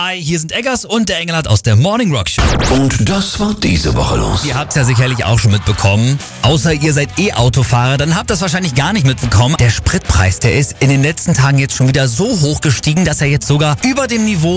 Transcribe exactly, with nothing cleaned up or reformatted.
Hi, hier sind Eggers und der Engelhardt aus der Morning Rock Show. Und das war diese Woche los. Ihr habt's ja sicherlich auch schon mitbekommen. Außer ihr seid E-Autofahrer, dann habt ihr das wahrscheinlich gar nicht mitbekommen. Der Spritpreis, der ist in den letzten Tagen jetzt schon wieder so hoch gestiegen, dass er jetzt sogar über dem Niveau